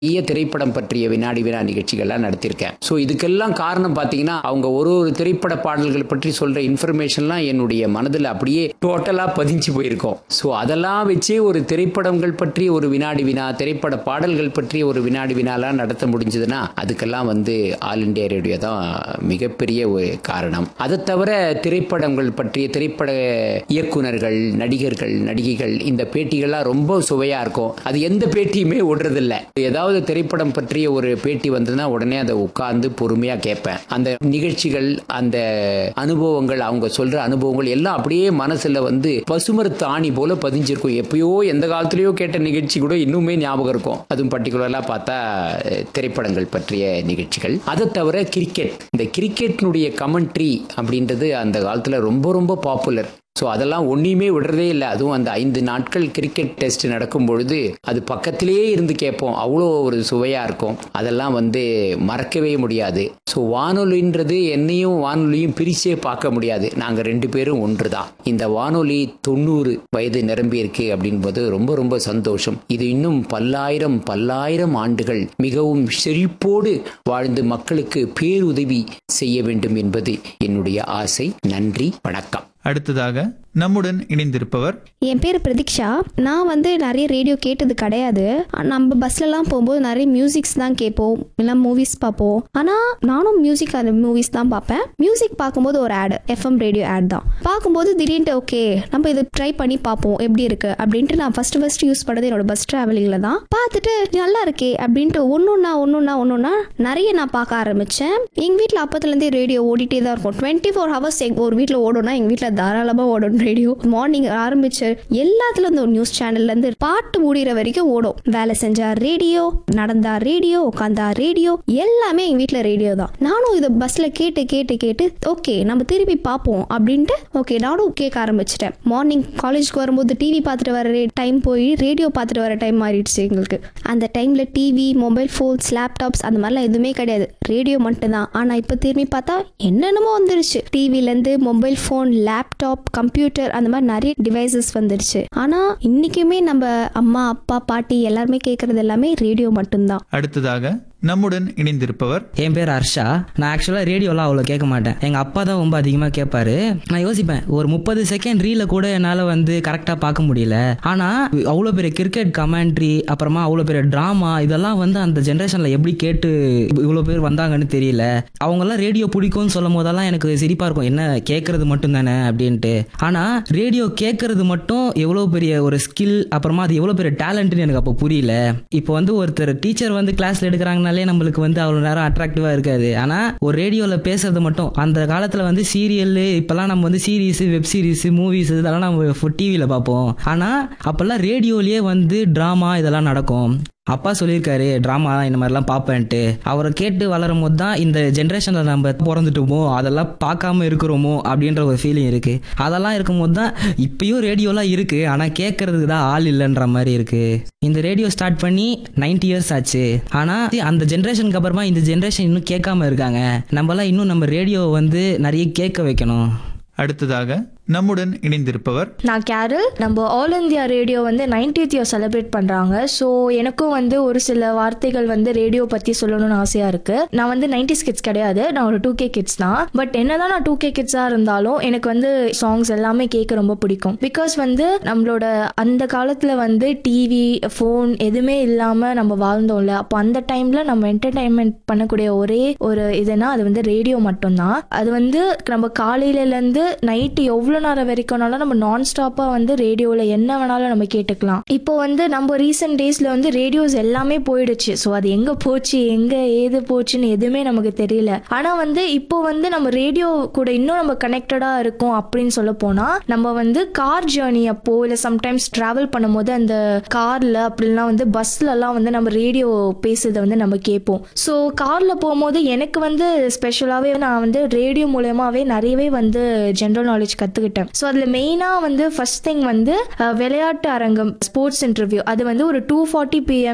திரைப்படம் பற்றிய வினாடி வினா நிகழ்ச்சிகள்லாம் நடத்தியிருக்கேன். ஸோ இதுக்கெல்லாம் காரணம் பார்த்தீங்கன்னா அவங்க ஒரு திரைப்பட பாடல்கள் பற்றி சொல்ற இன்ஃபர்மேஷன்லாம் என்னுடைய மனதில் அப்படியே டோட்டலாக பதிஞ்சு போயிருக்கோம். ஸோ அதெல்லாம் வச்சே ஒரு திரைப்படங்கள் பற்றி ஒரு வினாடி வினா, திரைப்பட பாடல்கள் பற்றி ஒரு வினாடி வினாலாம் நடத்த முடிஞ்சதுன்னா அதுக்கெல்லாம் ஆல் இண்டியா ரேடியோ தான் மிகப்பெரிய ஒரு காரணம். அதை தவிர திரைப்படங்கள் பற்றிய திரைப்பட இயக்குனர்கள், நடிகர்கள், நடிகைகள் இந்த பேட்டிகள்லாம் ரொம்ப சுவையா இருக்கும். அது எந்த பேட்டியுமே ஓடுறதில்லை. ஏதாவது திரைப்படம் பற்றிய ஒரு பேட்டி வந்ததுன்னா உடனே அதை உட்கார்ந்து பொறுமையா கேட்பேன். அந்த நிகழ்ச்சிகள், அந்த அனுபவங்கள், அவங்க சொல்ற அனுபவங்கள் எல்லாம் அப்படியே மனசுல பசுமரத்து ஆணி போல பதிஞ்சிருக்கும். எப்பயோ எந்த காலத்திலயோ கேட்ட நிகழ்ச்சி கூட இன்னுமே ஞாபகம் இருக்கும். அதுவும் பர்டிகுலரா பார்த்தா திரைப்படங்கள் பற்றிய நிகழ்ச்சிகள். அதை தவிர கிரிக்கெட், இந்த கிரிக்கெட்டினுடைய கமெண்ட்ரி அப்படின்றது அந்த காலத்துல ரொம்ப ரொம்ப பாப்புலர். ஸோ அதெல்லாம் ஒன்றையுமே விடுறதே இல்லை. அதுவும் அந்த 5 நாட்கள் கிரிக்கெட் டெஸ்ட் நடக்கும் பொழுது அது பக்கத்திலேயே இருந்து கேட்போம். அவ்வளோ ஒரு சுவையாக இருக்கும். அதெல்லாம் மறக்கவே முடியாது. ஸோ வானொலின்றது என்னையும் வானொலியும் பிரிச்சே பார்க்க முடியாது. நாங்கள் 2 பேரும் ஒன்று தான். இந்த வானொலி 90 வயது நிரம்பியிருக்கு அப்படின்போது ரொம்ப ரொம்ப சந்தோஷம். இது இன்னும் பல்லாயிரம் ஆண்டுகள் மிகவும் செழிப்போடு வாழ்ந்து மக்களுக்கு பேருதவி செய்ய வேண்டும் என்பது என்னுடைய ஆசை. நன்றி, வணக்கம். அடுத்ததாக நம்முடன் இணைந்திருப்பவர். என் பேர் பிரதீக்ஷா. நான் நிறைய ரேடியோ கேட்டது கிடையாது. நம்ம பஸ்லலாம் போகும்போது நிறைய மியூசிக்ஸ் தான் கேட்போம், இல்லை மூவிஸ் பார்ப்போம். ஆனால் நானும் மியூசிக் அந்த மூவிஸ் தான் பார்ப்பேன். மியூசிக் பார்க்கும்போது ஒரு ஆட், எஃப்எம் ரேடியோ ஆட் தான் பார்க்கும்போது திடீர்னு ஓகே நம்ம இதை ட்ரை பண்ணி பார்ப்போம் எப்படி இருக்கு அப்படின்ட்டு நான் ஃபர்ஸ்ட் யூஸ் பண்ணது என்னோட பஸ் டிராவலிங்ல தான். பார்த்துட்டு நல்லா இருக்கே அப்படின்ட்டு ஒன்னொன்னா நிறைய நான் பார்க்க ஆரம்பிச்சேன். எங்க வீட்டில் அப்பத்துலேருந்தே ரேடியோ ஓடிட்டே தான் இருக்கும். 24 hours ஒரு வீட்டில் ஓடும்னா எங்க வீட்டில் தாராளமா ஓடும் ரேடியோ. மார்னிங் ஆரம்பிச்சு எல்லாத்துல இருந்து நியூஸ் சேனல்ல இருந்து பாட்டு முடிகிற வரைக்கும் ஓடும். வேலை செஞ்சா ரேடியோ, நடந்தா ரேடியோ, உட்காந்தா ரேடியோ, எல்லாமே எங்க வீட்டுல ரேடியோ தான். நானும் இதை பஸ்ல கேட்டு ஓகே நம்ம திருப்பி பார்ப்போம் அப்படின்ட்டு ஓகே நானும் கேட்க ஆரம்பிச்சிட்டேன். மார்னிங் காலேஜ்க்கு வரும்போது டிவி பார்த்துட்டு வர டைம் போய் ரேடியோ பார்த்துட்டு வர டைம் மாறிடுச்சு எங்களுக்கு. அந்த டைம்ல டிவி, மொபைல் போன்ஸ், லேப்டாப்ஸ் அந்த மாதிரிலாம் எதுவுமே கிடையாது, ரேடியோ மட்டும் தான். ஆனா இப்ப திரும்பி பார்த்தா என்னென்னமோ வந்துருச்சு. டிவில இருந்து மொபைல் போன், லேப்டாப், கம்ப்யூட்டர் அந்த மாதிரி நிறைய டிவைசஸ் வந்துருச்சு. ஆனா இன்னைக்குமே நம்ம அம்மா, அப்பா, பாட்டி எல்லாருமே கேட்கறது எல்லாமே ரேடியோ மட்டும்தான். அடுத்ததாக நம்முடன் இணைந்திருப்பவர். என் பேர் ஹர்ஷா. நான் ஆக்சுவலாக ரேடியோலாம் அவ்வளோ கேட்க மாட்டேன். எங்கள் அப்பா தான் ரொம்ப அதிகமாக கேட்பாரு. நான் யோசிப்பேன், ஒரு 30 செகண்ட் ரீல கூட என்னால் கரெக்டாக பார்க்க முடியல. ஆனால் அவ்வளோ பெரிய கிரிக்கெட் கமெண்ட்ரி, அப்புறமா அவ்வளோ பெரிய ட்ராமா, இதெல்லாம் அந்த ஜென்ரேஷனில் எப்படி கேட்டு இவ்வளோ பேர் வந்தாங்கன்னு தெரியல. அவங்கெல்லாம் ரேடியோ பிடிக்கும்னு சொல்லும் போதெல்லாம் எனக்கு சிரிப்பாக இருக்கும், என்ன கேட்கறது மட்டும் தானே அப்படின்ட்டு. ஆனால் ரேடியோ கேட்கறது மட்டும் எவ்வளோ பெரிய ஒரு ஸ்கில், அப்புறமா அது எவ்வளோ பெரிய டேலண்ட்னு எனக்கு அப்போ புரியல. இப்போ ஒருத்தர் டீச்சர் கிளாஸில் எடுக்கிறாங்கன்னா நம்மளுக்கு அவ்வளவு நேரம் அட்ராக்டிவா இருக்காது. ஆனா ஒரு ரேடியோல பேசுறது மட்டும், அந்த காலத்துல சீரியல், இப்பெல்லாம் நம்ம சீரீஸ், வெப் சீரிஸ், மூவிஸ் இதெல்லாம் நம்ம டிவில பார்ப்போம். ஆனா அப்பெல்லாம் ரேடியோலயே டிராமா இதெல்லாம் நடக்கும். அப்பா சொல்லியிருக்காரு டிராமா இந்த மாதிரிலாம் பார்ப்பேன்ட்டு. அவரை கேட்டு வளரும் போது தான் இந்த ஜென்ரேஷனில் நம்ம பிறந்துட்டோமோ, அதெல்லாம் பார்க்காம இருக்கிறோமோ அப்படின்ற ஒரு ஃபீலிங் இருக்கு. அதெல்லாம் இருக்கும்போது தான் இப்பயும் ரேடியோலாம் இருக்கு, ஆனால் கேட்கறதுக்கு தான் ஆள் இல்லைன்ற மாதிரி இருக்கு. இந்த ரேடியோ ஸ்டார்ட் பண்ணி 90 years ஆச்சு. ஆனால் அந்த ஜென்ரேஷனுக்கு அப்புறமா இந்த ஜென்ரேஷன் இன்னும் கேட்காம இருக்காங்க. நம்மளாம் இன்னும் நம்ம ரேடியோ நிறைய கேட்க வைக்கணும். அடுத்ததாக நம்முடன் இணைந்திருப்பவர். நான் கேரல். நம்ம all India radio 90th year celebrate பண்றாங்க. ஸோ எனக்கும் ஒரு சில வார்த்தைகள் ரேடியோ பத்தி சொல்லணும்னு ஆசையா இருக்கு. நான் 90s கிட்ஸ் கிடையாது, நான் ஒரு 2K கிட்ஸ் தான். பட் என்னதான் நான் 2K கிட்ஸா இருந்தாலும் எனக்கு சாங்ஸ் எல்லாமே கேட்க ரொம்ப பிடிக்கும். பிகாஸ் நம்மளோட அந்த காலத்துல டிவி, ஃபோன் எதுவுமே இல்லாம நம்ம வாழ்ந்தோம்ல. அப்போ அந்த டைம்ல நம்ம என்டர்டைன்மெண்ட் பண்ணக்கூடிய ஒரே ஒரு இதுனா அது ரேடியோ மட்டும்தான். அது நம்ம காலையில இருந்து நைட்டு எவ்வளவு நேரம் வரைக்கும்னாலும் நம்ம நான் ஸ்டாப்பா ரேடியோல என்ன வேணாலும் நம்ம கேட்டுக்கலாம். இப்போ நம்ம ரீசெண்ட் டேஸ்ல ரேடியோஸ் எல்லாமே போயிடுச்சு. ஸோ அது எங்க போச்சு, எங்க ஏது போச்சுன்னு எதுவுமே நமக்கு தெரியல. ஆனா இப்போ நம்ம ரேடியோ கூட இன்னும் நம்ம கனெக்டடா இருக்கோம் அப்படின்னு சொல்ல போனா, நம்ம கார் ஜேர்னி அப்போ இல்ல சம்டைம்ஸ் டிராவல் பண்ணும் போது அந்த கார்ல அப்படிலாம் பஸ்ல எல்லாம் நம்ம ரேடியோ பேசுறத நம்ம கேட்போம். ஸோ கார்ல போகும்போது எனக்கு ஸ்பெஷலாவே நான் ரேடியோ மூலமாவே நிறையவே ஜெனரல் நாலேஜ் கத்துக்கிட்டேன். ஸோ அதுல மெயினா ஃபர்ஸ்ட் திங் விளையாட்டு அரங்கம், ஸ்போர்ட்ஸ் இன்டர்வியூ. அது ஒரு 2:40 PM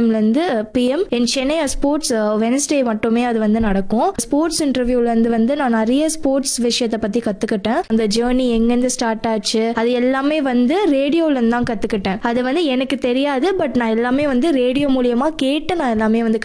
PM இன் சென்னை ஸ்போர்ட்ஸ் வெனஸ்டே மட்டுமே அது நடக்கும். ஸ்போர்ட்ஸ் இன்டர்வியூல நான் நிறைய ஸ்போர்ட்ஸ் விஷயத்தை பத்தி கத்துக்கிட்டேன். அந்த ஜேர்னி எங்கிருந்து ஸ்டார்ட் ஆச்சு அது எல்லாமே ரேடியோல இருந்து தான் கத்துக்கிட்டேன். அது எனக்கு தெரியாது, பட் நான் எல்லாமே ரேடியோ மூலியமா கேட்டு நான் எல்லாமே